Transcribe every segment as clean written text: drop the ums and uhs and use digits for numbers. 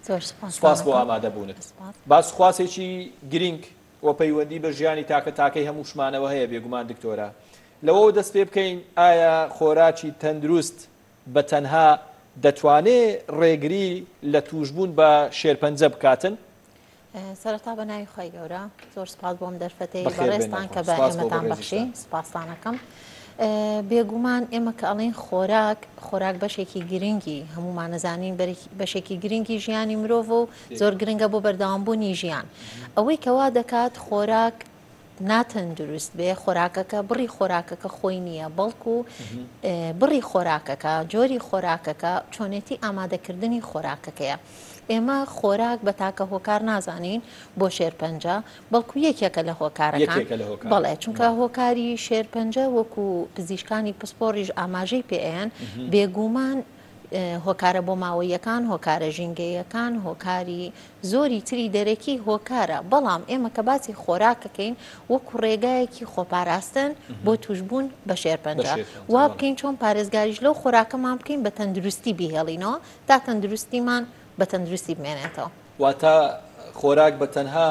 سپاس بۆ ئامادەبوونت. باس خواسێکی گرنگ و پەیوەندی بە ژیانی تاکەی هەموو شمانەوە هەیە بێگومان دکتۆرە. لەوە دەست پێ بکەین ئایا خۆراکی تەندروست بە تەنها دەتوانێت ڕێگری لە توشبوون بە شێرپەنجە بکاتن؟ سەرەتا بە ناوی خۆی گەورە زۆر سپاس بۆم دەرفەتەی بەڕێستان کە بە ئێمەتان بەخشی سپاسانەکەم. بێگومان ئێمە کە ئەڵێن خۆراک بەشێکی گرنگی هەمومان نەزانین بەشێکی گرنگی ژیانی مرۆڤ و زۆر گرنگە بۆ بەردەوامبوونی ژیان. ئەوەی کەوا دەکات خۆراک ناتەندروست بێ، خۆراکەکە بڕی خۆراکەکە خۆی نییە، بەڵکو بڕی خۆراکەکە جۆری خۆراکەکە چۆنێتی ئامادەکردنی خۆراکەکەیە. ئێمە خۆراک بە تاکە هۆکار نازانین بۆ شێرپەنجە، بەڵکو یەکێکە لە هۆکارەکان. بەڵێ چونکە هۆکاری شێرپەنجە وەکو پزیشکانی پسپۆڕیش ئاماژەی پێیان بێگومان هۆکارە بۆ ماوەیەکان، هۆکارە ژینگەیەکان، هۆکاری زۆری تری دەرەکی هۆکارە. بەڵام ئێمە کە باسی خۆراکەکەین وەکو ڕێگایەکی خۆپاراستن بۆ توشبوون بە شێرپەنجە، وا بکەین چۆن پارێزگاریش لەو خۆراکەمان بکەین بە تەندروستی بیهێڵینەوە تا تەندروستیمان بە تەندروستی بمێنێتەوە. واتە خۆراک بە تەنها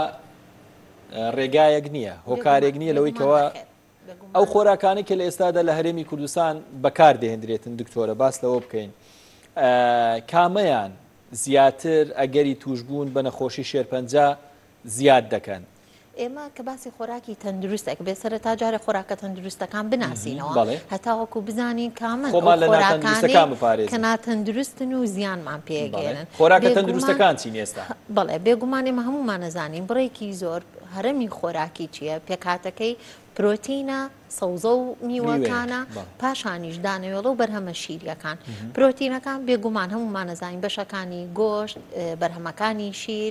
ڕێگایەک نییە، هۆکارێک نییە لەوەی کەەوە ئەو خۆراکانی کە لە ئێستادا لە هەرێمی کوردستان بەکار دەهێنرێتن دکتۆرە باس لەوە بکەین. کامەیان زیاتر ئەگەری توشبوون بە نەخۆشی شێرپەنجە زیاد دەکەن؟ ئێمە کە باسی خۆراکی تەندروستێک بێ سەرەتا جارە خۆراکە تەندروستەکان بناسینەوە هەتاوەکو بزانین کامن خۆراکانی کە ناتەندروستن و زیانمان پێگەێنن. خۆراکە تەندروستەکان چین ئێستا؟ بەڵێ بێگومان ئێمە هەمومان نەزانین بڕێکی زۆر هەرەمی خۆراکی چییە، پێکاتەکەی پرۆتینە، سەوزە و میوەکانە، پاشانیش دانەوێڵە و بەرهەمە شیرەکان. پرۆتینەکان بێگومان هەمومان نەزانین بەشەکانی گۆشت، بەرهەمەکانی شیر،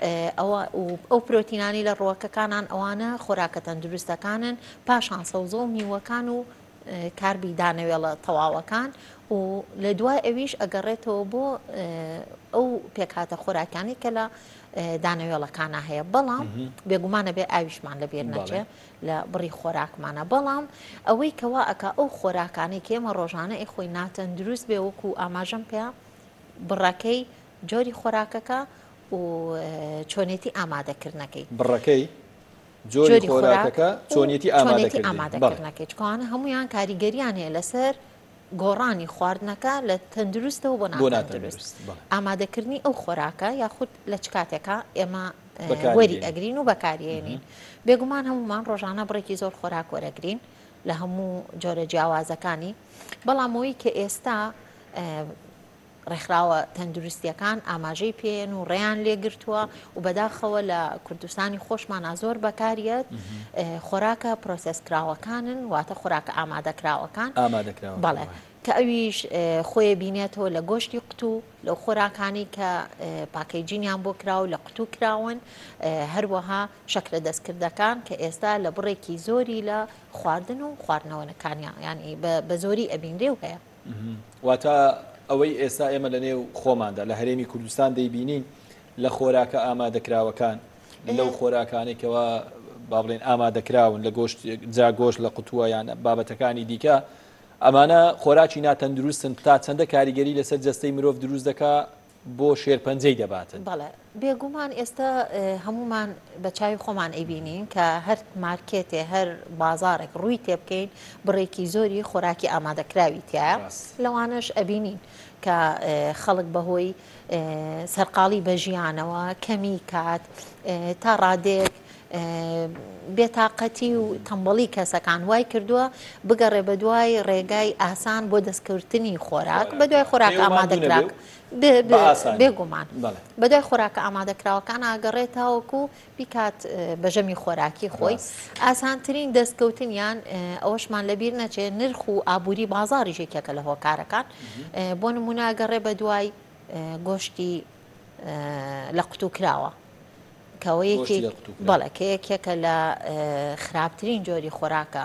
ئەو پرۆتینانی لە ڕۆکەکانان ئەوانە خۆراکە تەندروستەکانن، پاشان سەوزە و میوەکان و کاربی دانەوێڵە تەواوەکان و لە دوای ئەویش ئەگەڕێتەوە بۆ ئەو پێکاتە خۆراکانی کە لە دانەوێڵەکانە هەیە. بەڵام بێگومانە بێ ئاویشمان لەبێر نەچێ لە بڕی خۆراکمانە. بەڵام ئەوەی کەوا ئەکا ئەو خۆراکانی کە ئێمە ڕۆژانە ئەی خۆی ناتەندروست بێ وەکو ئاماژەم پێ بڕەکەی جۆری خۆراکەکە و چۆنێتی ئامادەکردنەکەی بڕەکەی جۆری خۆراکەکە چۆنێتی ئامادەکردنەکەی چکوانە هەمویان کاریگەریان هەیە لەسەر گۆڕانی خواردنەکە لە تەندروستەوە بۆ ناتەندروست. ئامادەکردنی ئەو خۆراکە یاخود لە چ کاتێکە ئێمە وەری ئەگرین و بەکارهێنین. بێگومان هەمومان ڕۆژانە بڕێکی زۆر خۆراک وەرەگرین لە هەموو جۆرە جیاوازەکانی. بەڵامەوەی کە ئێستا ڕێکخراوە تەندروستیەکان ئاماژەی پێێن و ڕێیان لێگرتووە و بەداخەوە لە کوردستانی خۆشمانە زۆر بەکاریەت خۆراکە پرۆسسکراوەکانن، واتە خۆراکە ئامادەکراوەکان بەڵێ کە ئەویش خۆی بینێتەوە لە گۆشتی قوتو لەو خۆراکانی کە پاکەیجینیان بۆ کراو لە قوتو کراون، هەروەها شەکرە دەستکردەکان کە ئێستا لە بڕێکی زۆری لە خواردن و خواردنەوەکانیان ینی بە زۆری ئەبینرێ و هەیە. واتە ئەوەی ئێستا ئێمە لە نێو خۆماندا لە هەرێمی کوردستان دەیبینین لە خۆراکە ئامادەکراوەکان لەو خۆراکانێکەوە با بڵێن ئامادەکراون لە جا گۆشت لە قوتووە یان بابەتەکانی دیکە، ئەمانە خۆراکی ناتەندروستن تا چەندە کاریگەری لەسەر جەستەی مرۆڤ دروست دەکا بۆ شێرپەنجەی دەباتن. بەڵێ بێگومان ئێستا هەمومان بە چاوی خۆمان ئەیبینین کە هەر مارکێتێ هەر بازارێک ڕووی تێ بکەین بڕێکی زۆری خۆراکی ئامادەکراوی تایە، لەوانش ئەبینین کە خەڵک بەهۆی سەرقاڵی بە ژیانەوە کەمی کات تا ڕادێک بێتاقەتی و تەمبەڵی کەسەکان وای کردووە بگەڕێ بە دوای ڕێگای ئاسان بۆ دەستکەوتنی خۆراک بە دوای خۆراک ئامادەکراک بێگومان بە دوای خۆراکە ئامادەکراوەکان ئاگەڕێتەوەکو بیکات بەژەمی خۆراکی خۆی. ئاسانترین دەستکەوتنیان ئەوەشمان لەبیر نەچێ نرخ و ئابووری بازاڕی ژێکێکە لە هۆکارەکان. بۆ نمونە ئاگەڕێ بە دوای گۆشتی لە قوتو کراوە کەوەیەکی بەڵێ کە یەکێکە لە خراپترین جۆری خۆراکە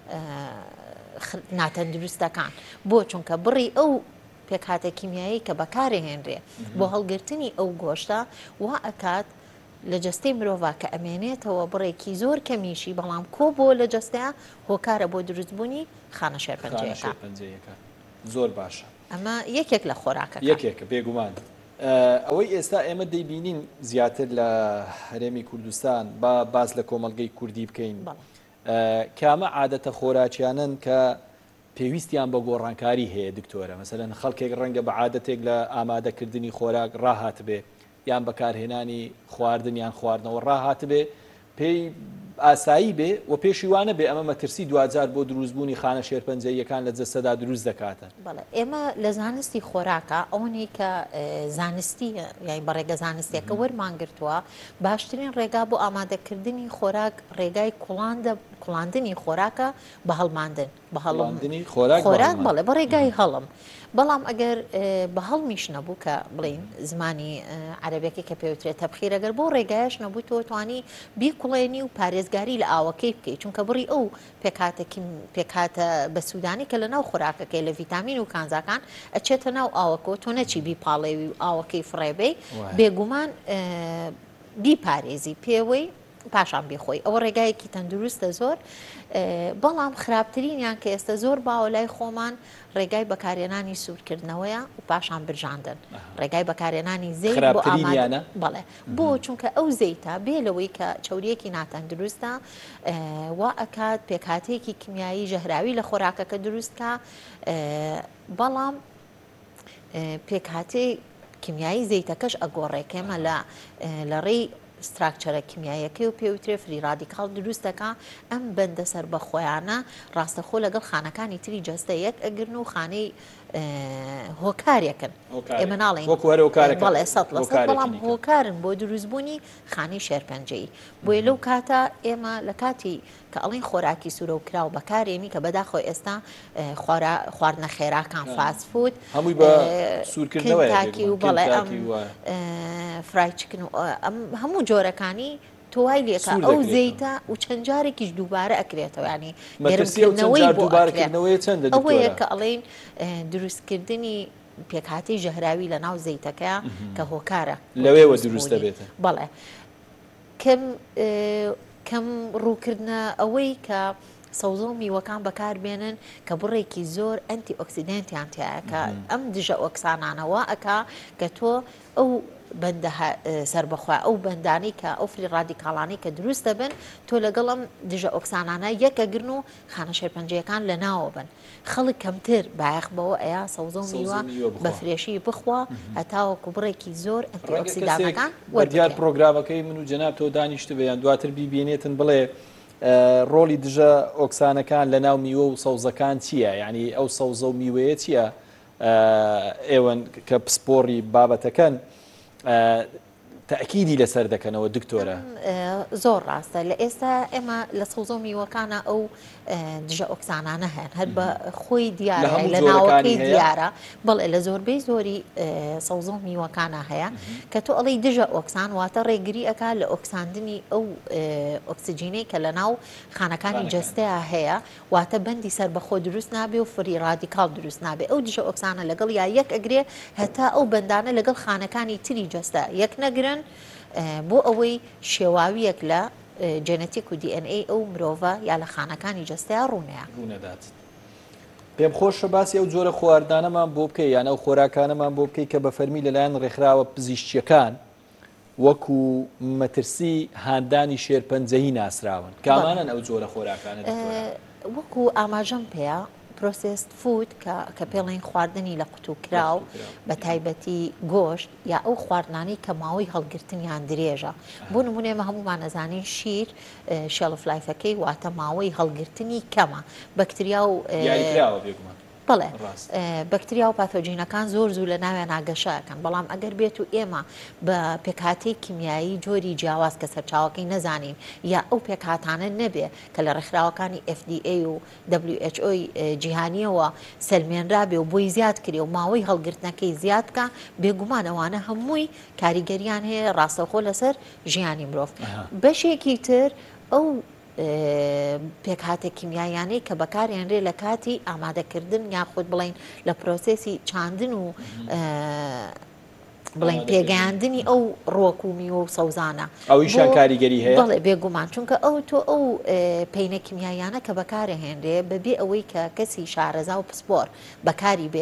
ناتەندروستەکان بۆ چونکە بڕی ئەو پێکهاتە کیمیایی کە بەکارهێنرێ بۆ هەڵگرتنی ئەو گۆشتە وا ئەکات لە جەستەی مرۆڤ کە ئەمێنێتەوە بڕێکی زۆر کەمیشی بەڵام کۆ بۆ لە جەستەیە هۆکارە بۆ دروستبوونی خانە شێرپەنجەیەەکە. زۆر باشە. ئەمە یەکێک لە خۆراکە یەکێکە بێگومان. ئەوەی ئێستا ئێمە دەیبینین زیاتر لە هەرێمی کوردستان با باز لە کۆمەڵگەی کوردی بکەین کامە عادەتە خۆراکیانن کە پێویستیان بە گۆڕانکاری هەیە دکتۆرە مەسەلەن خەڵکێک ڕەنگە بە عادەتێک لە ئامادەکردنی خۆراک ڕاهات بێ یان بەکارهێنانی خواردن یان خواردنەوە ڕاهات بێ پێی ئاسایی بێ و پێشیوانە بێ ئەمە مەترسی دوجار بۆ دروستبوونی خانە شێرپەنجەیەکان لە جەستەدا دروست دەکاتن. بەڵێ ئێمە لە زانستی خۆراکە ئەوەی کە زانستی یای بەڕێگە زانستیەکە وەرمانگرتووە باشترین ڕێگا بۆ ئامادەکردنی خۆراک ڕێگای کوڵاندنی خۆراکە بە هەڵماندن بە هەڵماندنی خۆراک بەڵێ بە ڕێگای هەڵم. بەڵام ئەگەر بە هەڵمیش نەبوو کە بڵین زمانی عەرەبێکی کە پێوترێت تەبخیر ئەگەر بۆ ڕێگایش نەبوو تۆ توانی بیکوڵێنی و پارێزگاری لە ئاوەکەی بکەیت چونکە بڕی ئەو پێکاتە بە سوودانی کە لە ناو خۆراکەکەی لە ڤیتامین و کانزاکان ئەچێتە ناو ئاوەکەوە تۆ نەچی بیپاڵێوی و ئاوەکەی فڕێبەی بێگومان بیپارێزی پێوەی پاشان بخۆی ئەوە ڕێگایەکی تەندروستە زۆر بەڵام خراپترینیان کە ئێستا زۆر باوە لای خۆمان ڕێگای بەکارێنانی سوورکردنەوەیە و پاشان برژاندن ڕێگای بەکارێنانی زەیت بۆ ئامادە بەڵێ بۆ چونکە ئەو زەیتە بێ لەوەی کە چاوریەکی ناتەندروستە وا ئەکات پێکاتەیەکی کیمیایی ژەهراوی لە خۆراکەکە دروستکە بەڵام پێکاتەی کیمیایی زەیتەکەش ئەگۆڕێکێمە لە ڕێی ستراکچەرە کیمیایەکەی و پێوترێ فری رادیکال دروستەکە ئەم بەندە سەر بە خۆیانە ڕاستەخۆ لەگەڵ خانەکانی تری جەستە یەک ئەگرن و خانەی هۆکارێکن ئێمە ناڵێن بەڵێ 100% بەڵام هۆکارن بۆ دروستبوونی خانەی شێرپەنجەیی بۆیە لەو کاتە ئێمە لە کاتی کە ئەڵین خۆراکی سوورە و کراو بەکارێنی کە بەداخۆی ئێستا خواردنە خێراکان فاسفود هەمووی بە سوورکردنەوەی و بەڵێ ئەم فرایچکن و هەموو جۆرەکانی تۆوای لێکە ئەو زەیتە و چەند جارێکیش دووبارە ئەکرێتەوە ینی ئەوەیە کە ئەڵێن دروستکردنی پێکهاتی ژەهراوی لە ناو زەیتەکە کە هۆکارە لەوێوە دروست دەبێتە بەڵێ کەم ڕووکردنە ئەوەی کە سەوزە و میوەکان بەکاربێنن کە بڕێکی زۆر ئەنتی ئۆکسیدنتیان تایە کە ئەم دژە ئۆکسانانەوە ئەکا کە تۆ ئەو بەندە سربەخوا ئەو بەندانی کە ئەو فری رادیکاڵانی کە دروست دەبن تۆ لەگەڵ ئەم دژە ئۆکسانانە یەکەگرن و خانە شێرپەنجەیەکان لە ناوە بن خەڵک کەمتر بایەخ بەوە ئەیا سەوزە و میوە بە فرێشی بخوا هەتاوەکو بڕێکی زۆر ئەنتی ئۆکسیدانەکان دیار پرۆگرامەکەی من و جەناب تۆ دانیشتە بێیان دواتر بیبینێتن بڵێ ڕۆلی دژە ئۆکسانەکان لە ناو میوە و سەوزەکان چییە؟ یعنی ئەو سەوزە و میوەیە چییە؟ ئێوە کە پسپۆڕی بابەتەکەن تأکیدی لەسەر دەکەنەوە دکتۆرە زۆر ڕاستە لە ئێستا ئێمە لە سەوزە و میوەکانە ئەو دژە ئۆکسانانە هەن هەر بە خۆی دیارە لە ناوەکەی دیارە بەڵێ لە زۆربەی زۆری سەوزە و میوەکانە هەیە کە تۆ ئەڵی دژە ئۆکسان واتە ڕێگری ئەکا لە ئۆکساندنی ئەو ئۆکسیجینەی کە لە ناو خانەکانی جەستەیە هەیە واتە بەندی سەر بەخۆ دروست نابێ و فری رادیکال دروست نابێ ئەو دژە ئۆکسانە لەگەڵ یا یەک ئەگرێ هەتا ئەو بەندانە لەگەڵ خانەکانی تری جەستە یەک نەگرن بۆ ئەوەی شێواویەک لە جەنەتیک و DNA ئەو مرۆڤە یا لە خانەکانی جەستەیە ڕوونەدات. پێم خۆشە باسی ئەو جۆرە خواردانەمان بۆ بکەی یان ئەو خۆراکانەمان بۆ بکەی کە بە فەرمی لەلایەن ڕێکخراوە پزیشکیەکان وەکو مەترسی هاندانی شێرپەنجەیی ناسراون کامانن ئەو جۆرە خۆراکانە وەکو ئاماژەم پێەیە پرۆسست فود کە پێڵین خواردنی لە قوتوکراو بە تایبەتی گۆشت یا ئەو خواردنانی کە ماوەی هەڵگرتنیان درێژە بۆ نمونێمە هەمومان نەزانین شیر شێڵف لایفەکەی واتە ماوەی هەڵگرتنی کەمە بەکتریا و بەڵێ بەکتریا و پاتۆجینەکان زۆر زوو لە ناوێ ناگەشەکەن بەڵام ئەگەر بێت و ئێمە بە پێکهاتی کیمیایی جۆری جیاواز کە سەرچاوەکەی نەزانین یا ئەو پێکهاتانە نەبێ کە لە ڕێکخراوەکانی FDA و WHO جیهانیەوە سەلمێنرا بێ و بۆی زیاد کرێ و ماوەی هەڵگرتنەکەی زیاد بکە بێگومان ئەوانە هەمووی کاریگەریان هەیە ڕاستەخۆ لەسەر ژیانی مرۆڤ بەشێکی تر ئەو پێکهاتە کیمیایانەی کە بەکارهێنرێ لە کاتی ئامادەکردن یاخود بڵین لە پرۆسێسی چاندن و بڵین پێگەیاندنی ئەو ڕۆکومی و سەوزانە ئەویشان کاریگەری هەیە بەڵێ بێگومان چونکە ئەو تۆ ئەو پەینە کیمیایانە کە بەکارهێنرێ بەبێ ئەوەی کە کەسی شارەزا و پسپۆر بەکاری بێنێ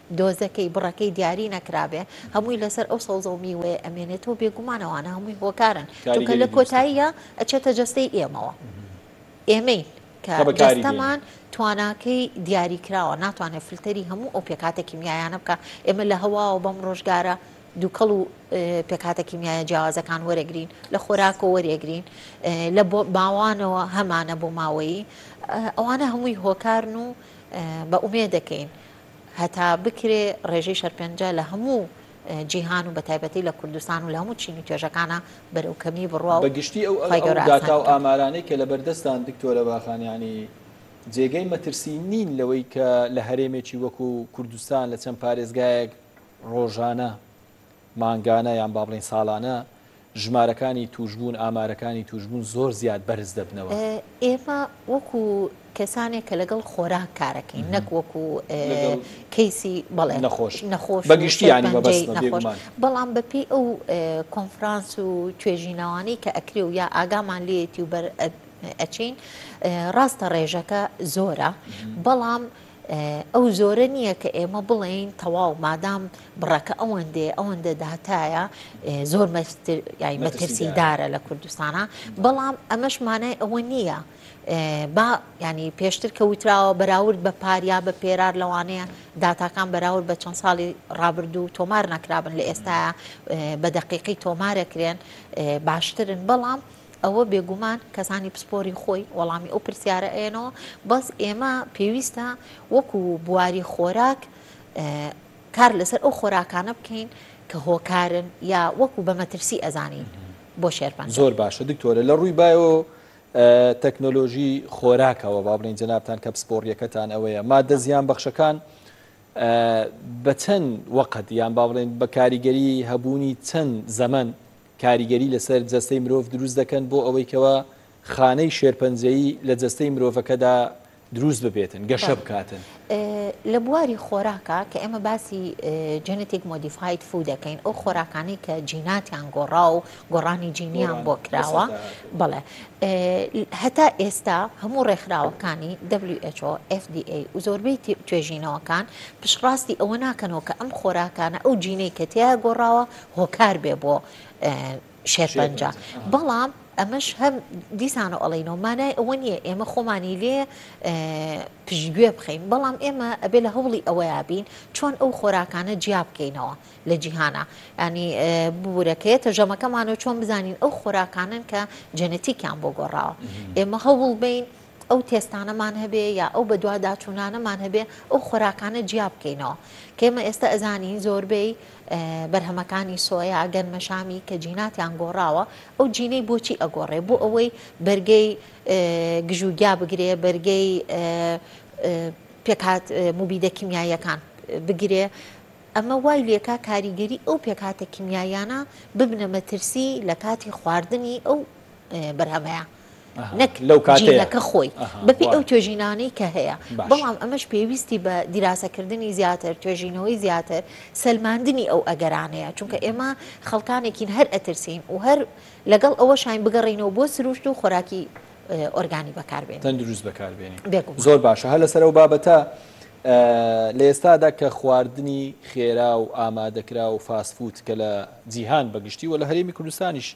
دۆزەکەی بڕەکەی دیاری نەکرابێ هەمووی لەسەر ئەو سەوزە و میوەیە ئەمێنێتەوە بێگومانەوەوانە هەمووی هۆکارن چونکە لە کۆتاییە ئەچێتە جەستەی ئێمەوە ئێمەی کە دەستەمان تواناکەی دیاریکراوە ناتوانێت فلتەری هەموو ئەو پێکاتە کیمیایانە بکە ئێمە لە هەواوە بەم ڕۆژگارە دووکەڵ و پێکاتە کیمیایە جیاوازەکان وەرەگرین لە خۆراکەوە وەرێگرین لە باوانەوە هەمانە بۆ ماوەیی ئەوانە هەمووی هۆکارن و بە ئومێ دەکەین هەتا بکرێ ڕێژەی شەرپەنجە لە هەموو جیهان و بە تایبەتی لە کوردستان و لە هەموو چین و توێژەکانە بەرەوکەمی بڕوا و بەگشتی ئەو داتا و ئامارانەی کە لە بەردەستان دکتۆرە باخانیانی جێگەی مەترسی نین لەوەی کە لە هەرێمێکی وەکو کوردستان لە چەند پارێزگایەک ڕۆژانە مانگانە یان با بڵێن ساڵانە ژمارەکانی توشبوون ئامارەکانی توشبوون زۆر زیاد بەرز دەبنەوە ئێمە وەکو کەسانێک کە لەگەڵ خۆراک کارەکەین نەک وەکو کەیسی بەڵێ نەخۆش بەگشتی ینی بەبەست بەڵام بەپی ئەو کۆنفرانس و توێژینەوانی کە ئەکرێ و یا ئاگامان لێتی و بەر ئەچین ڕاستە ڕێژەکە زۆرە بەڵام ئەو زۆرە نییە کە ئێمە بڵێین تەواو مادام بڕەکە ئەوەندە داهتایە زۆر مەترسیدارە لە کوردستانە بەڵام ئەمەش مانای ئەوە نییە با ینی پێشتر کە وتراوە بەراورد بە پاریا بە پێرار لەوانەیە داتاکان بەراورد بە چەند ساڵی ڕابردوو تۆمار نەکرابن لە ئێستا بە دەقیقی تۆمارەکرێن باشترن بەڵام ئەوە بێگومان کەسانی پسپۆری خۆی وەڵامی ئەو پرسیارە ئێنەوە بەس ئێمە پێویستە وەکو بواری خۆراک کار لەسەر ئەو خۆراکانە بکەین کە هۆکارن یا وەکو بە مەترسی ئەزانین بۆ شێرپەنجە زۆر باشە دکتۆرە لە ڕووی بایۆ تەکنۆلۆژی خۆراکەوە با بڵێن جەنابتان کە پسپۆڕیەکەتان ئەوەیە مادە زیان بەخشەکان بە چەند وەقت یان با بڵێن بە کاریگەری هەبوونی چەند زەمن کاریگەری لەسەر جەستەی مرۆڤ دروست دەکەن بۆ ئەوەی کەوە خانەی شێرپەنجەیی لە جەستەی مرۆڤەکەدا دروست ببێتن گەشە بکاتن لە بواری خۆراکە کە ئێمە باسی جەنێتیک مۆدیفاید فود دەکەین ئەو خۆراکانی کە جیناتیان گۆڕا و گۆڕانی جینیان بۆ کراوە بەڵێ هەتا ئێستا هەموو ڕێکخراوەکانی WHO FDA و زۆربەی توێژینەوەکان پشڕاستی ئەوە ناکەنەوە کە ئەم خۆراکانە ئەو جینەی کە تیا گۆڕاوە هۆکار بێ بۆ شێرپەنجە بەڵام ئەمەش هەم دیسانە ئەڵێنەوە مانای ئەوە نییە ئێمە خۆمانی لێ پشتگوێ بخەین بەڵام ئێمە ئەبێ لە هەوڵی ئەوەیە بین چۆن ئەو خۆراکانە جیا بکەینەوە لە جیهانە ینی بورەکەیە تەرجەمەکەمانەوە چۆن بزانین ئەو خۆراکانن کە جەنەتیکیان بۆ گۆڕاوە ئێمە هەوڵ بین ئەو تێستانەمان هەبێ یا ئەو بە دوا داچوونانەمان هەبێ ئەو خۆراکانە جیا بکەینەوە کێمە ئێستا ئەزانین زۆربەی بەرهەمەکانی سۆیا گەنمەشامی کە جیناتیان گۆڕاوە ئەو جینەی بۆچی ئەگۆڕێ بۆ ئەوەی بەرگەی گژوگیا بگرێ بەرگەی پێکات موبیدە کیمیاییەکان بگرێ ئەمە وای لێکا کاریگەری ئەو پێکاتە کیمیایانە ببنە مەترسی لە کاتی خواردنی ئەو بەرهەمەیە نەک جینەکە خۆی بەپی ئەو توێژینانەی کە هەیە بەڵام ئەمەش پێویستی بە دیراسەکردنی زیاتر توێژینەوەی زیاتر سەلماندنی ئەو ئەگەرانەیە چونکە ئێمە خەڵکانێکین هەر ئەترسین و هەر لەگەڵ ئەوە شاین بگەڕینەوە بۆ سروشت و خۆراکی ئۆرگانی بەکاربێن تەندروست بەکاربێنین زۆر باشە هە لەسەر ئەو بابەتە لە ئێستادا کە خواردنی خێرا و ئامادەکرا و فاسفوت کە لە جیهان بەگشتی و لە هەرێمی کوردستانیش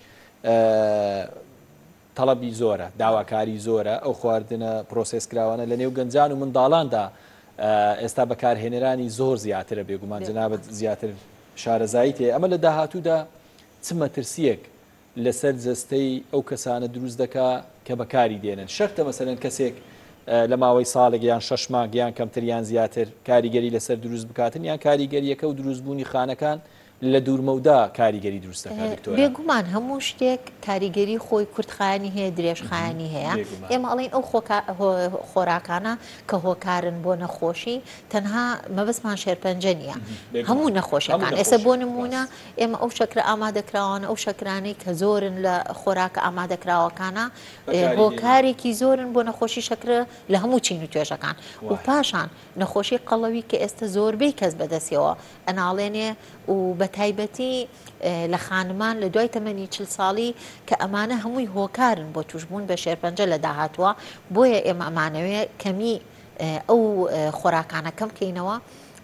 تەڵەبی زۆرە داواکاری زۆرە ئەو خواردنە پرۆسسکراوانە لە نێو گەنجان و منداڵاندا ئێستا بەکارهێنەرانی زۆر زیاترە بێگومان جەنابەت زیاتر شارەزایی تێ ئەمە لە داهاتوودا چ مەترسیەک لەسەر جەستەی ئەو کەسانە دروست دەکا کە بەکاری دێنن شەرتە مەسەلەن کەسێک لە ماوەی ساڵێک یان 6 مانگ یان کەمتر یان زیاتر کاریگەری لەسەر دروست بکاتن یان کاریگەریەکە و دروستبوونی خانەکان لە دوورمەودا کاریگەری دروستەکە بێگومان هەموو شتێک کاریگەری خۆی کورتخایانی هەیە درێژخایانی هەیە ئێمە ئەڵێن ئەو خۆراکانە کە هۆکارن بۆ نەخۆشی تەنها مەبەستمان شێرپەنجە نییە هەموو نەخۆشیەکان ئێستا بۆ نمونە ئێمە ئەو شەکرە ئامادەکراوانە ئەو شەکرانەی کە زۆرن لە خۆراکە ئامادەکراوەکانە هۆکارێکی زۆرن بۆ نەخۆشی شەکرە لە هەموو چین و توێژەکان و پاشان نەخۆشی قەڵەوی کە ئێستا زۆربەی کەس بەدەستیەوە ئەناڵێنێ و بە تایبەتی لە خانمان لە دوای تەمەنی 40 ساڵی کە ئەمانە هەمووی هۆکارن بۆ توشبوون بە شێرپەنجە لە داهاتوە بۆیە ئێمە ئەمانەوێ کەمی ئەو خۆراکانە کەم بکەینەوە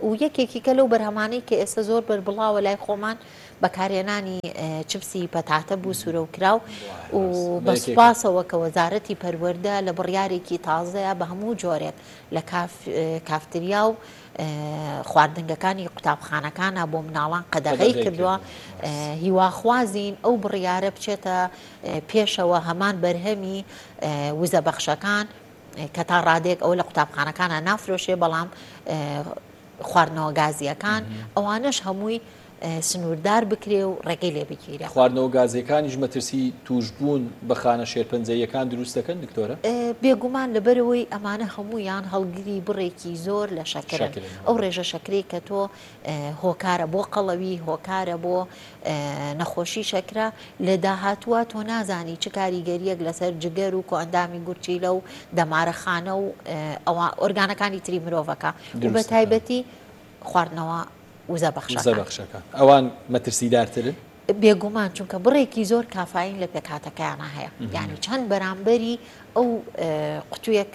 و یەکێکی کە لەو بەرهەمانەی کە ئێستا زۆر بەربڵاوە لای خۆمان بەکارهێنانی چپسی پەتاتە بوو سوورە و کراو و بە سوپاسەوە کە وەزارەتی پەروەردە لە بڕیارێکی تازەیە بە هەموو جۆرێک لە کافتریا و خواردنگەکانی قوتابخانەکانە بۆ مناڵان قەدەغەی کردووە هیواخوازین ئەو بڕیارە بچێتە پێشەوە هەمان بەرهەمی وزە بەخشەکان کە تا ڕادێک ئەو لە قوتابخانەکانە نافرۆشێ بەڵام خواردنەوە گازیەکان ئەوانش هەمووی سنووردار بکرێ و ڕێگەی لێ بگیرە. خواردنەوە گازیەکانیش مەترسی توشبوون بە خانە شێرپەنجەیەکان دروست دەکەن دکتۆرە؟ بێگومان لەبەرەوەی ئەمانە هەمویان هەڵگیری بڕێکی زۆر لە شەکرن. ئەو ڕێژە شەکرەی کە تۆ هۆکارە بۆ قەڵەوی، هۆکارە بۆ نەخۆشی شەکرە لە داهاتووە تۆ نازانی چ کاریگەریەک لەسەر جگەر و کۆئەندامی گورچیلە و دەمارەخانە و ئۆرگانەکانی تری مرۆڤەکە و بە تایبەتی خواردنەوە وزە بەخشەکە ئەوان مەترسیدارترن؟ بێگومان چونکە بڕێکی زۆر کافاین لە پێکاتەکەیانە هەیە یعنی چەند بەرامبەری ئەو قوتوویەک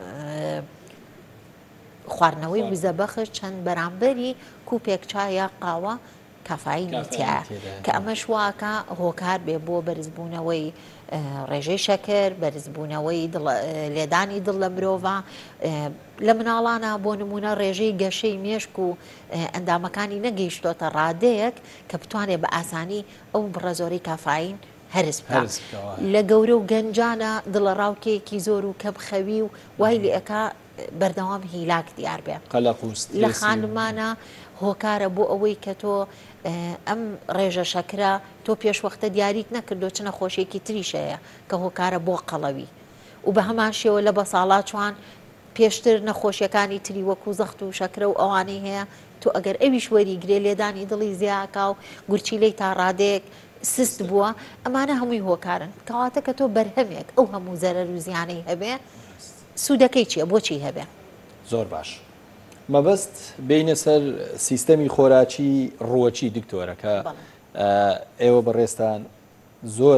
خواردنەوەی وزە بەخش چەند بەرامبەری کوپێک چایە قاوە کافاینیتیایە کە ئەمەش واکە هۆکار بێ بۆ بەرزبوونەوەی ڕێژەی شەکر بەرزبوونەوەی لێدانی دڵ لە مرۆڤ لە مناڵانە بۆ نمونە ڕێژەی گەشەی مێشک و ئەندامەکانی نەگەیشتۆتە ڕادەیەک کە بتوانێت بە ئاسانی ئەو بڕە زۆرەی کافاین هەرس لە گەورە و گەنجانە دڵە ڕاوکەیەکی زۆر و کەمخەوی و وای لێ ئەکا بەردەوام هیلاک دیار بێ لە خانمانە هۆکارە بۆ ئەوەی کە تۆ ئەم ڕێژە شەکرە تۆ پێشوەختە دیاریت نەکردو چ نەخۆشیێکی تریشەیە کە هۆکارە بۆ قەڵەوی و بە هەمان شێوە لە بەساڵات چوان پێشتر نەخۆشیەکانی تری وەکو زەخت و شەکرە و ئەوانەی هەیە تۆ ئەگەر ئەویش وەریگرێ لێدانی دڵی زیاکا و گورچیلەی تا ڕادەیەک سست بووە ئەمانە هەمووی هۆکارن کەواتە کە تۆ بەرهەمێک ئەو هەموو زەرەر و زیانەی هەبێ سوودەکەی چییە بۆچی هەبێ؟ زۆر باش مەبەست بینە سەر سیستەمی خۆراکی ڕووەکی دکتۆرەکە ئێوە بەڕێستان زۆر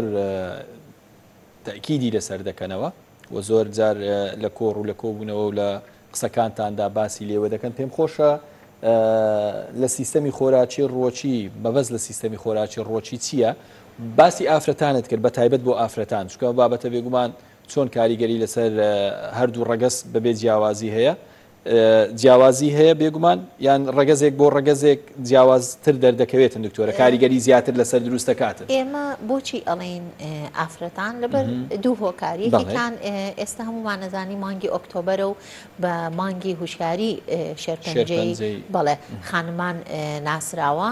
تەکیدی لەسەر دەکەنەوە و زۆر جار لە کۆڕ و لە کۆبوونەوە و لە قسەکانتاندا باسی لێوە دەکەن پێم خۆشە لە سیستەمی خۆراکی ڕووەکی بەبەست لە سیستەمی خۆراکی ڕووەکی چییە باسی ئافرەتانت کرد بە تایبەت بۆ ئافرەتان چکە بابەتە بێگومان چۆن کاریگەری لەسەر هەردوو ڕەگەز بەبێ جیاوازی هەیە جیاوازی هەیە بێگومان یان ڕەگەزێک بۆ ڕەگەزێک جیاوازتر دەردەکەوێتن دکتۆرە کاریگەری زیاتر لەسەر دروست دەکاتن ئێمە بۆچی ئەڵێن ئافرەتان لەبەر دوو هۆکاریەکان ئێستا هەمومان نەزانی مانگی ئۆکتۆبەرە و بە مانگی هوشیاری شێرپەنجەی بەڵێ خانمان ناسراوە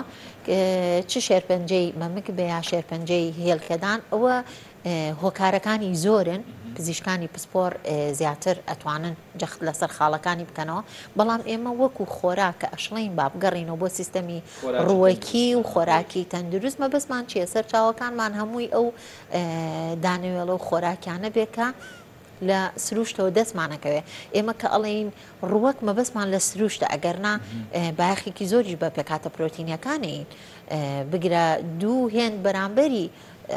چ شێرپەنجەی مەمک بە یا شێرپەنجەی هێلکەدان ئەوە هۆکارەکانی زۆرن پزیشکانی پسپۆر زیاتر ئەتوانن جەخت لەسەر خاڵەکانی بکەنەوە بەڵام ئێمە وەکو خۆراک کە ئەشڵین با بگەڕینەوە بۆ سیستەمی ڕووەکی و خۆراکی تەندروست مەبەستمان چیە سەر چاوەکانمان هەمووی ئەو دانەوێڵە و خۆراکیانە بێکە لە سروشتەوە دەستمانەکەوێ ئێمە کە ئەڵێین ڕووەک مەبەستمان لە سروشتە ئەگەرنا باخێکی زۆری بە پێکاتە پرۆتینیەکانین بگرە دوو هێند بەرامبەری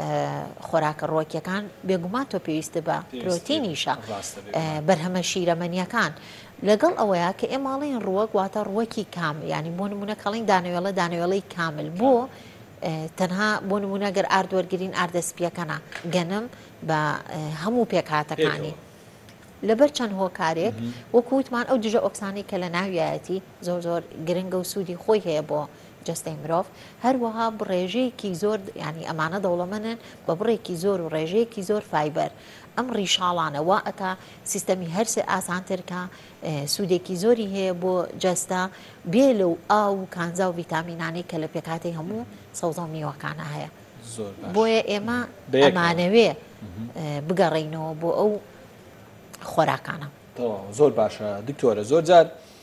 خۆراکە ڕۆکیەکان بێگومان تۆ پێویستە بە پرۆتینیشە بەرهەمە شیرەمەنیەکان لەگەڵ ئەوەیە کە ئێماڵین ڕووەک واتە ڕووەکی کامل ینی بۆ نمونە کەڵین دانەوێڵە دانەوێڵەی کامل بۆ تەنها بۆ نمونە گەر ئاردوەرگرین ئاردەسپیەکەنە گەنم بە هەموو پێکهاتەکانی لەبەر چەند هۆکارێک وەکووتمان ئەو دژە ئۆکسانی کە لە ناویایەتی زۆر زۆر گرنگە و سوودی خۆی هەیە بۆ جستەی مرۆڤ هەروەها بڕێژەیەکی زۆر ینی ئەمانە دەوڵەمەنن بە بڕێکی زۆر و ڕێژەیەکی زۆر فایبەر ئەم ڕیشاڵانە وا ئەکا سیستەمی هەرسێ ئاسانترکە سوودێکی زۆری هەیە بۆ جەستە بێ لەو ئاو و کانزا و ڤیتامینانەی کە لە پێکاتی هەموو سەوزە و میوەکانە هەیە بۆیە ئێمە ئەمانەوێ بگەڕینەوە بۆ ئەو خۆراکانە زۆر باشە دکتۆرە زۆر جار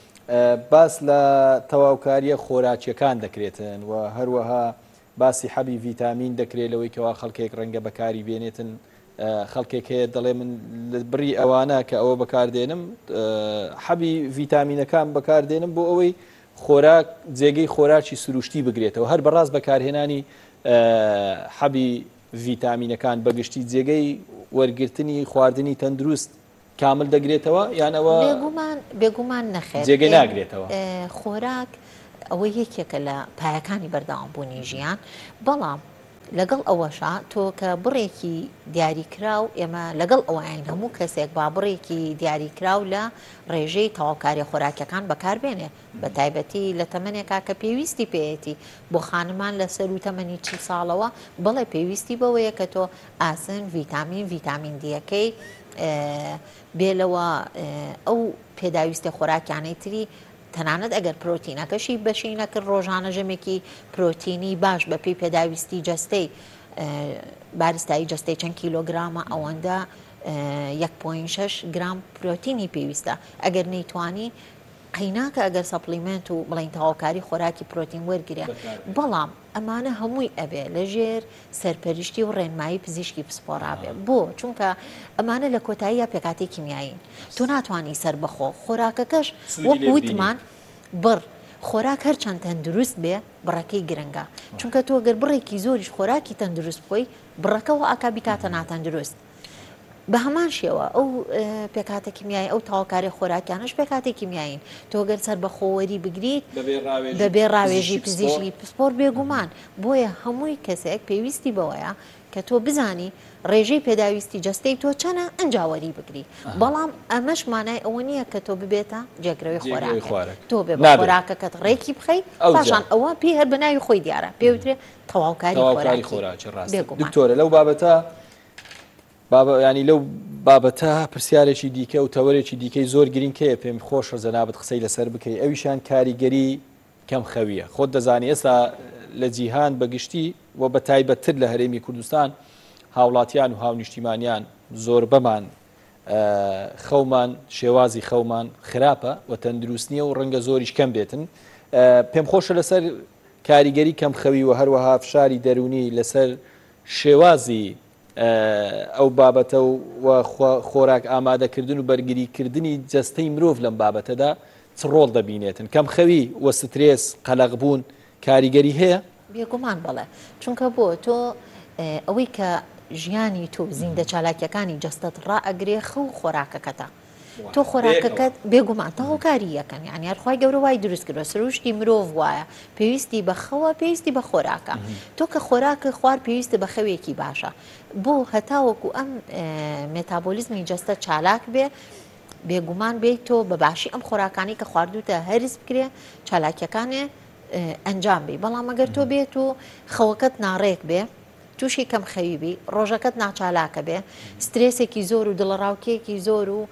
باس لە تەواوکاریە خۆراکیەکان دەکرێتن و هەروەها باسی حەبی ڤیتامین دەکرێت لەوەی کەوا خەڵکێک ڕەنگە بەکاری بێنێتن خەڵکێک هەیە دەڵێ من بڕی ئەوانە کە ئەوە بەکاردێنم حەبی ڤیتامینەکان بەکاردێنم بۆ ئەوەی خۆراک جێگەی خۆراکی سروشتی بگرێتەوە هەر بەڕاست بەکارهێنانی حەبی ڤیتامینەکان بەگشتی جێگەی وەرگرتنی خواردنی تەندروست کامل دەگرێتەوە یان ئەوە بێگومان نەخێت جێگەی ناگرێتەوە خۆراک ئەوە یەکێکە لە پایەکانی بەردەوامبوونی ژیان بەڵام لەگەڵ ئەوەشە تۆ کە بڕێکی دیاریکراو ئێمە لەگەڵ ئەوەین هەموو کەسێک با بڕێکی دیاریکراو لە ڕێژەی تەواوکاری خۆراکیەکان بەکاربێنێ بە تایبەتی لە تەمەنێکا کە پێویستی پێێتی بۆ خانمان لەسەر و تەمەنی 40 ساڵەوە بڵێ پێویستی بەوەیە کە تۆ ئاسن ڤیتامین دیەکەی بێلەوە ئەو پێداویستە خۆراکیانەی تری تەنانەت ئەگەر پرۆتینەکەشی بەشی نەکرد ڕۆژانە ژەمێکی پرۆتینی باش بە پێی پێداویستی جەستەی بارستایی جەستەی چەند کیلۆگرامە ئەوەندە 1.6 گرام پرۆتینی پێویستە ئەگەر نەیتوانی قەیناکە ئەگەر سەپلیمنت و بڵین تەواوکاری خۆراکی پرۆتین وەرگرێ بەڵام ئەمانە هەمووی ئەبێ لەژێر سەرپەرشتی و ڕێنمایی پزیشکی پسپۆڕابێ بۆ چونکە ئەمانە لە کۆتاییە پێکاتی کیمیایین تۆ ناتوانانی سەر بەخۆ خۆراکەکەش وەک وتمان بڕ خۆراک هەرچەند تەندروست بێ بڕەکەی گرنگە چونکە تۆ گەر بڕێکی زۆریش خۆراکی تەندروست بخۆی بڕەکەەوە ئاکا بیکاتە ناتەندروست بە هەمان شێوە ئەو پێکاتە کیمیایی ئەو تاواکاری خۆراکیانش پێکاتی کیمیاین تۆ گەر سەر بە خۆوەری بگریت دەبێ ڕاوێژی پزیشکی پسپۆر بێگومان بۆیە هەمووی کەسێک پێویستی بەوەیە کە تۆ بزانی ڕێژەی پێداویستی جەستەی تۆ چەنە ئەنجاوەری بگری بەڵام ئەمەش مانای ئەوە نییە کە تۆ ببێتە جێگرەوەی خۆراک تۆ بێ بە خۆراکەکەت ڕێکی بخەی پاشان ئەوە پێ هەر بەناوی خۆی دیارە پێوترێ تەواوکاری خۆراکی دکتۆرە لەو بابەتە ینی لەو بابەتە پرسیارێکی دیکە و تەوەرێکی دیکەی زۆر گرینگکەیە پێم خۆشە جەنابەت قسەی لەسەر بکەی ئەویشان کاریگەری کەم خەویە خۆت دەزانی ئێستا لە جیهان بەگشتی و بە تایبەتتر لە هەرێمی کوردستان هاوڵاتیان و هاونیشتیمانیان زۆر بەمان خەومان شێوازی خەومان خراپە و تەندروست نییە و ڕەنگە زۆریش کەم بێتن پێم خۆشە لەسەر کاریگەری کەم خەوی و هەروەها فشاری دەرونی لەسەر شێوازی ئەو بابەتە و خۆراک ئامادەکردن و بەرگریکردنی جەستەی مرۆڤ لەم بابەتەدا چ ڕۆڵ دەبینێتن کەم خەوی و سترێس قەلەق بوون کاریگەری هەیە بێگومان بڵێ چونکە بۆ تۆ ئەوەی کە ژیانی تۆ زیندە چالاکیەکانی جەستت ڕائەگرێ خەو خۆراکەکەتە تۆ خۆراکەکەت بێگومان تەواوکاری یەکەن یعنی هەرخوای گەورە وای دروست کردوە سروشتی مرۆڤ وایە پێویستی بە خەوە پێویستی بە خۆراکە تۆ کە خۆراکە خوار پێویستە بە خەوێکی باشە بۆ هەتاوەکو ئەم مێتابۆلیزمی جەستە چالاک بێ بێگومان بێت تۆ بە باشی ئەم خۆراکانی کە خواردوتە هەرز بکرێ چالاکیەکانێ ئەنجام بی بەڵام ئەگەر تۆ بێت و خەوەکەت ناڕێک بێ تووشی کەم خەویبی ڕۆژەکەت ناچالاکە بێ سترێسێکی زۆر و دڵڕاوکێکی زۆر و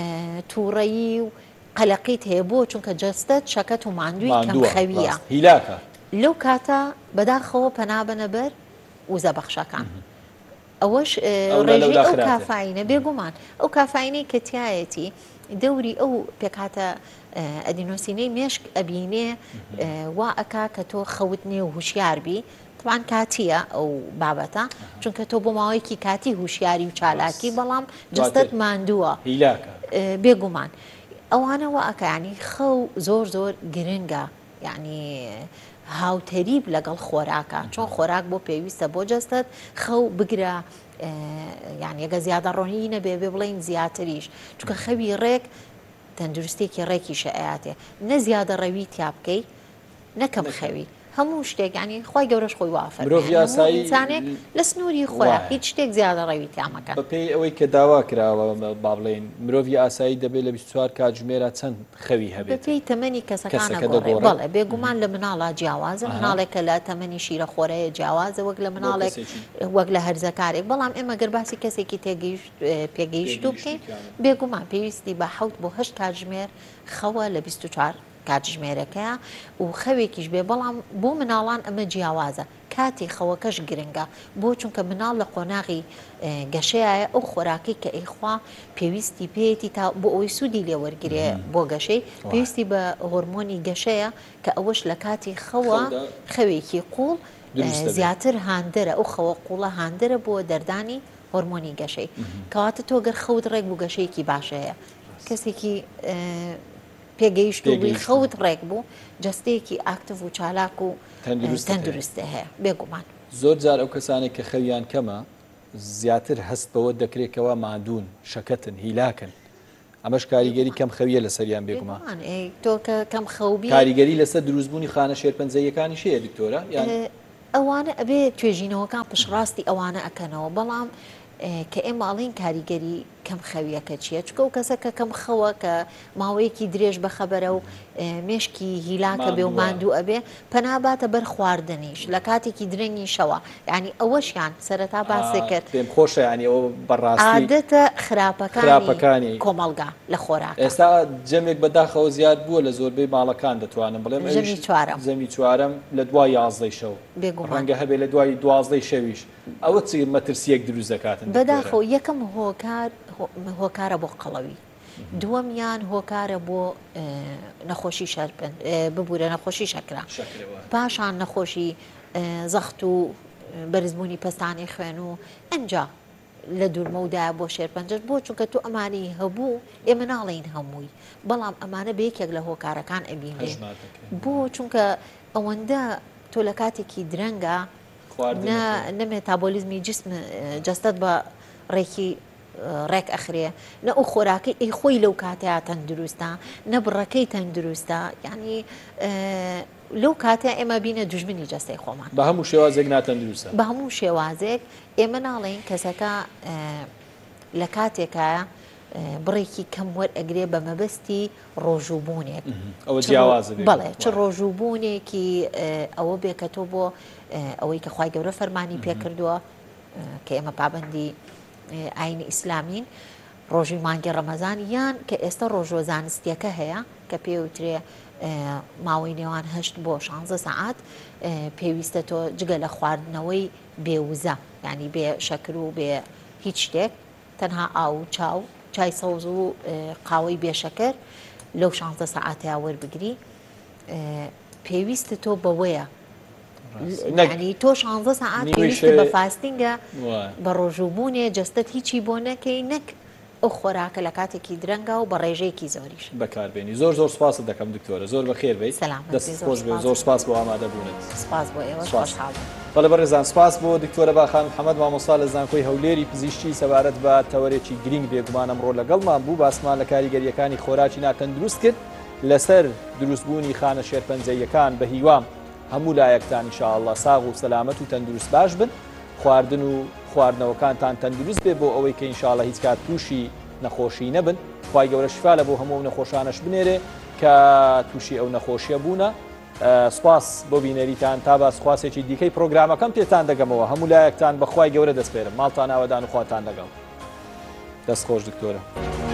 تووڕەیی و قەلەقیت هەیە بۆ چونکە جەستت شەکەت و ماندووی کەم خەویە هیلاکە لەو کاتە بەداخەوە پەنابەنە بەر وزە بەخشەکان ئەوەش ڕێژەی ئەو کافاینە بێگومان ئەو کافاینەی کە تایەتی دەوری ئەو پێکاتە ئەدینۆسینەی مێشک ئەبینێ وا ئەکا کە تۆ خەوت نێ و هوشیاربی طبعاً کاتیە ئەو بابەتە چونکە تۆ بۆ ماوەیەکی کاتی هوشیاری و چالاکی بەڵام جەستت ماندووە بێگومان ئەوانەوە ئەکانی خەو زۆر گرنگە یعنی هاوتەریب لەگەڵ خۆراکە چۆن خۆراک بۆ پێویستە بۆ جەستت خەو بگرە یعنی ئەگە زیادە ڕۆنی نەبێ بێ بڵین زیاتریش چونکە خەوی ڕێک تەندروستێکی ڕێکی شەعاتێ نە زیادە ڕەوی تیا بکەی نەکەم خەوی هەموو شتێک ینی خی گەورەش خۆی وافر ئینسانێک لە سنووری خۆیان هیچ شتێک زیادە ڕەوی تامەکە بەپێی ئەوەی کە داوا کراوە با بڵێن مرۆڤی ئاسایی دەبێت لە 24 کاتژمێرە چەند خەوی هەبێت بەپێی تەمەنی کەسەکانە بەڵێ بێگومان لە مناڵە جیاوازە مناڵێکە لە تەمەنی شیرە خۆرەیە جیاوازە وەک لە مناڵێک وەک لە هەرزەکارێک بەڵام ئێمە گەر باسی کەسێکی پێگەیشت و بکەین بێگومان پێویستی بە 7 بۆ 8 کاتژمێر خەوە لە 24 کاتژمێرەکەیە و خەوێکیش بێ بەڵام بۆ مناڵان ئەمە جیاوازە کاتی خەوەکەش گرنگە بۆ چونکە مناڵ لە قۆناغی گەشەیە ئەو خۆراکی کە ئەیخوا پێویستی پێێتی تا بۆ ئەوی سوودی لێوەرگێ بۆ گەشەی پێویستی بە هۆرمۆنی گەشەیە کە ئەوەش لە کاتی خەوە خەوێکی قوڵ زیاتر هاندەرە ئەو خەوە قوڵە هاندەرە بۆ دەردانی هۆرمۆنی گەشەی کەواتە تۆ گەر خەوت ڕێک بوو گەشەیەکی باشەیە کەسێکی پێگەیشت و خەوت ڕێک بوو جەستەیەکی ئاکتیڤ و چالاک و تەندروستە هەیە بێگومان زۆر جار ئەو کەسانێک کە خەویان کەمە زیاتر هەست بەوە دەکرێتەوە مادوون شەکەتن هیلاکن ئەمەش کاریگەری کەم خەویە لە سەریان بێگومان تۆ کەم خەوبی کاریگەری لەسەر دروستبوونی خانە شێرپەنجەیەکانی شەیە دکتۆرە ئەوانە ئەبێ توێژینەوەکان پشڕاستی ئەوانە ئەکەنەوە بەڵام کە ئێمە ئاڵین کاریگەری کەم خەویەکە چییە چکە و کەسەکە کەم خەوە کە ماوەیەکی درێژ بەخەبەرە و مێشکی هیلاکە بێ و ماندوو ئەبێ پەناباتە بەر خواردنیش لە کاتێکی درەنگی شەوە یعنی ئەوەشیان سەرەتا باسی کرد پێم خۆشە ینی ئەوە بەڕاستی عادەتە خراپەکانی کۆمەلگا لە خۆراک ئێستا جەمێک بەداخەوە زیاد بووە لە زۆربەی ماڵەکان دەتوانم بڵێم زەمی چوارەم لە دوای 11 شەو ڕەنگە هەبێ لە دوای 12 شەویش ئەوە چ مەترسیەک دروست دەکاتن بەداخەوە یەکەم هۆکارە بۆ قەڵەوی دووەمیان هۆکارە بۆ نەخۆشی شەرپەن ببوورە نەخۆشی شەکرا پاشان نەخۆشی زەخت و بەرزبوونی پەستانی خوێن و ئەنجا لە دوورمەودایە بۆ شێرپەنجەر بۆ چونکە تو ئەمانی هەبوو ئێمە ناڵین هەمووی بەڵام ئەمانە بە یەکێک لە هۆکارەکان ئەبینێ بۆ چونکە ئەوەندە تۆ لە کاتێکی درەنگە نەمێتابۆلیزمی جسم جەستەت بە ڕێکی ڕێک ئەخرێ نە ئەو خۆراکەی ئەی خۆی لەو کاتەیە تەندروستە نە بڕەکەی تەندروستە یعنی لەو کاتە ئێمە بینە دوژمنی جەستەی خۆمان بە هەموو شێوازێک ناتەندروستە بە هەموو شێوازێک ئێمە ناڵێن کەسەکە لە کاتێکە بڕێکی کەم وەرئەگرێ بە مەبەستی ڕۆژووبوونێک بەڵێ چ ڕۆژووبوونێکی ئەوە بێ کە تۆ بۆ ئەوەی کە خوای گەورە فەرمانی پێکردووە کە ئێمە پابەندی ئاینی ئیسلامین ڕۆژی مانگی ڕەمەزان یان کە ئێستا ڕۆژوە زانستیەکە هەیە کە پێوترێ ماوەی نێوان 8 بۆ 16 ساعات پێویستە تۆ جگە لە خواردنەوەی بێوزە ینی بێ شەکر و بێ هیچ شتێک تەنها ئاو چاو چای سەوز و قاوەی بێشەکر لەو 16 ساعاتەیە وەربگری پێویستە تۆ بەوەیە ینی تۆ 16 ساعات پێویستە بە فاستینگە بە ڕۆژووبوونێ جەستت هیچی بۆ نەکەی نەک ئەو خۆراکە لە کاتێکی درەنگە و بە ڕێژەیەکی زۆریش بەکاربێنی زۆر زۆر سپاست دەکەم دکتۆرە زۆر بەخێر بێت دەست خۆش بێ زۆر سپاس بۆ ئامادەبوونت سپاس بۆ ئێوە بەڵێ بەڕێزان سپاس بۆ دکتۆرە باخان محەممەد مامۆستا لە زانکۆی هەولێری پزیشکی سەبارەت بە تەوەرێکی گرنگ بێگومان ئەمڕۆ لەگەڵمان بوو باسمان لە کاریگەریەکانی خۆراکی ناتەندروست کرد لەسەر دروستبوونی خانە شێرپەنجەیەکان بە هیوام هەموو لایەکتان ئینشاءالله ساغ و سەلامەت و تەندروست باش بن خواردن و خواردنەوەکانتان تەندروست بێ بۆ ئەوەی کە ئینشاءالله هیچ کات تووشی نەخۆشی نەبن خوای گەورە شیفا لە بۆ هەموو نەخۆشانەش بنێرێ کە تووشی ئەو نەخۆشیە بوونە سپاس بۆ بینەریتان تا باسخواسێکی دیکەی پرۆگرامەکەم پێتان دەگەمەوە هەموو لایەکتان بەخوای گەورە دەست پێرم ماڵتان ئاوەدان و خواتان لەگەڵ دەست خۆش دکتۆرە